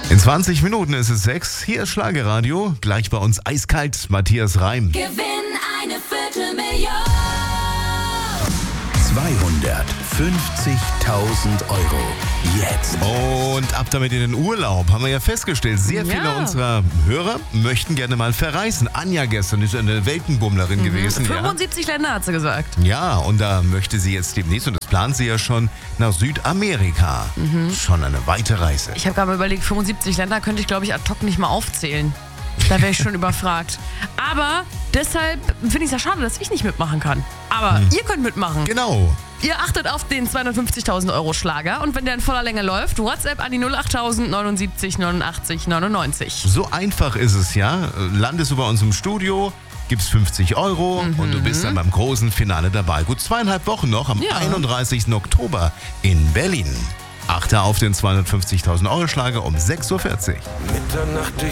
In 20 Minuten ist es 6. Hier ist Schlagerradio. Gleich bei uns eiskalt Matthias Reim. Gewinn eine Viertelmillion. 250.000 Euro. Jetzt. Und ab damit in den Urlaub, haben wir ja festgestellt. Sehr viele unserer Hörer möchten gerne mal verreisen. Anja gestern ist eine Weltenbummlerin gewesen. 75 Länder hat sie gesagt. Ja, und da möchte sie jetzt demnächst, und das plant sie ja schon, nach Südamerika. Schon eine weite Reise. Ich habe gerade mal überlegt, 75 Länder könnte ich, glaube ich, ad hoc nicht mal aufzählen. Da wäre ich schon überfragt. Aber deshalb finde ich es ja schade, dass ich nicht mitmachen kann. Aber ihr könnt mitmachen. Genau. Ihr achtet auf den 250.000 Euro Schlager und wenn der in voller Länge läuft, WhatsApp an die 08000 79 89 99. So einfach ist es ja. Landest du bei uns im Studio, gibst 50 Euro und du bist dann beim großen Finale dabei. Gut 2,5 Wochen noch, am 31. Oktober in Berlin. Achte auf den 250.000 Euro Schlager um 6.40 Uhr. Mitternacht